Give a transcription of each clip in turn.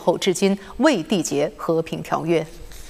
后至今未缔结和平条约。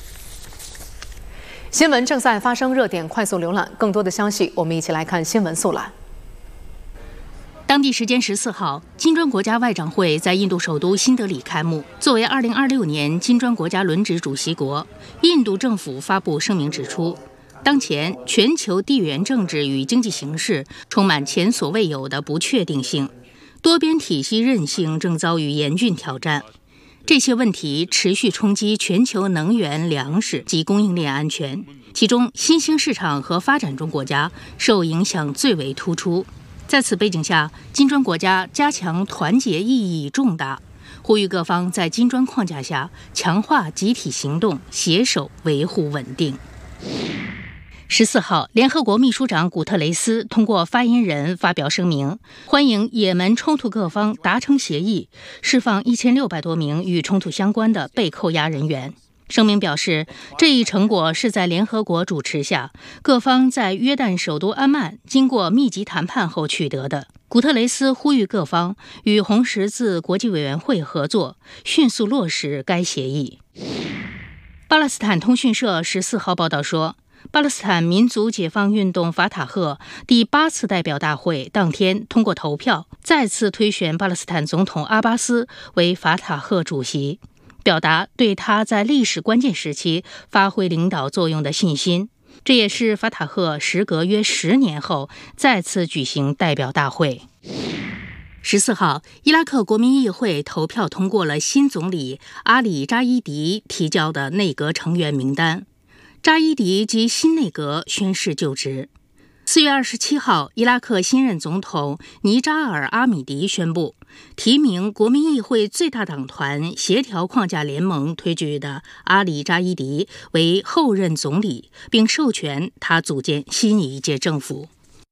新闻正在发生热点快速浏览，更多的消息我们一起来看新闻速览。 当地时间14号，金砖国家外长会在印度首都新德里开幕。作为2026年金砖国家轮值主席国，印度政府发布声明指出，当前全球地缘政治与经济形势充满前所未有的不确定性，多边体系韧性正遭遇严峻挑战。这些问题持续冲击全球能源、粮食及供应链安全，其中新兴市场和发展中国家受影响最为突出。在此背景下，金砖国家加强团结意义重大，呼吁各方在金砖框架下强化集体行动，携手维护稳定。14号，联合国秘书长古特雷斯通过发言人发表声明，欢迎也门冲突各方达成协议，释放1600多名与冲突相关的被扣押人员。声明表示，这一成果是在联合国主持下，各方在约旦首都安曼经过密集谈判后取得的。古特雷斯呼吁各方与红十字国际委员会合作，迅速落实该协议。巴勒斯坦通讯社14号报道说，巴勒斯坦民族解放运动法塔赫第8次代表大会当天通过投票，再次推选巴勒斯坦总统阿巴斯为法塔赫主席，表达对他在历史关键时期发挥领导作用的信心。这也是法塔赫时隔约10年后再次举行代表大会。14号，伊拉克国民议会投票通过了新总理阿里扎伊迪提交的内阁成员名单，扎伊迪及新内阁宣誓就职。4月27号，伊拉克新任总统尼扎尔·阿米迪宣布提名国民议会最大党团协调框架联盟推举的阿里扎伊迪为后任总理，并授权他组建新一届政府。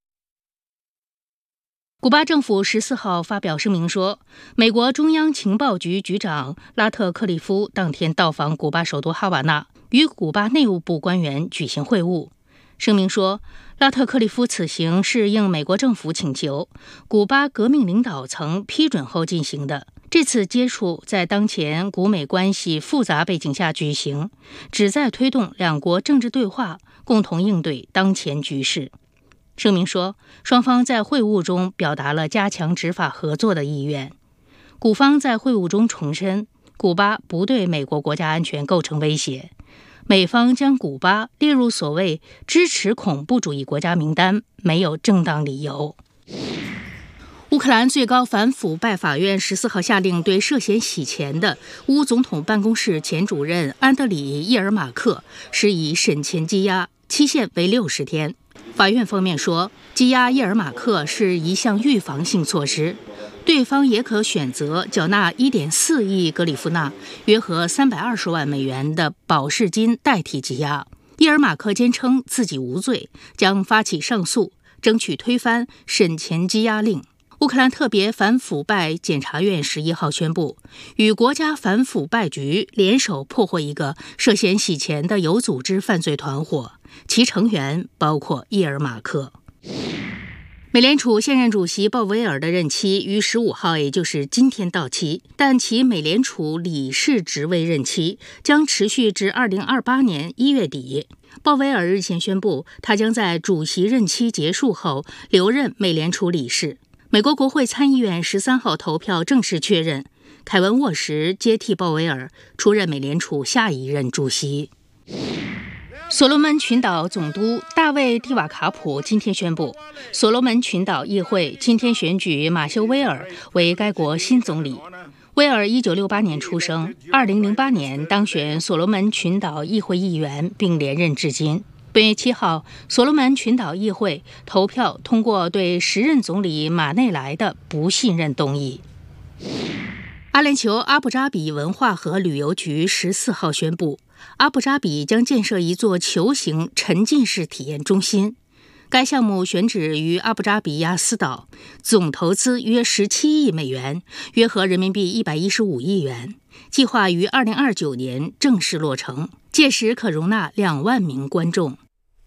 古巴政府14号发表声明说，美国中央情报局局长拉特克利夫当天到访古巴首都哈瓦那，与古巴内务部官员举行会晤。声明说，拉特克利夫此行是应美国政府请求，古巴革命领导层批准后进行的。这次接触在当前古美关系复杂背景下举行，旨在推动两国政治对话，共同应对当前局势。声明说，双方在会晤中表达了加强执法合作的意愿。古方在会晤中重申，古巴不对美国国家安全构成威胁。美方将古巴列入所谓支持恐怖主义国家名单，没有正当理由。乌克兰最高反腐败法院14号下令对涉嫌洗钱的乌总统办公室前主任安德里·叶尔马克施以审前羁押，期限为60天。法院方面说，羁押叶尔马克是一项预防性措施，对方也可选择缴纳1.4亿格里夫纳（约合320万美元）的保释金代替羁押。叶尔马克坚称自己无罪，将发起上诉，争取推翻审前羁押令。乌克兰特别反腐败检察院11号宣布，与国家反腐败局联手破获一个涉嫌洗钱的有组织犯罪团伙，其成员包括叶尔马克。美联储现任主席鲍威尔的任期于15号，也就是今天到期，但其美联储理事职位任期将持续至2028年1月底。鲍威尔日前宣布，他将在主席任期结束后留任美联储理事。美国国会参议院13号投票正式确认，凯文·沃什接替鲍威尔出任美联储下一任主席。所罗门群岛总督大卫·蒂瓦卡普今天宣布，所罗门群岛议会今天选举马修·威尔为该国新总理。威尔1968年出生，2008年当选所罗门群岛议会议员，并连任至今。本月7号，所罗门群岛议会投票通过对时任总理马内莱的不信任动议。阿联酋阿布扎比文化和旅游局14号宣布，阿布扎比将建设一座球形沉浸式体验中心。该项目选址于阿布扎比亚斯岛，总投资约17亿美元，约合人民币115亿元，计划于2029年正式落成，届时可容纳2万名观众。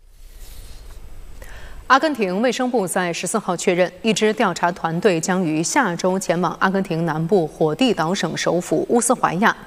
阿根廷卫生部在14号确认，一支调查团队将于下周前往阿根廷南部火地岛省首府乌斯怀亚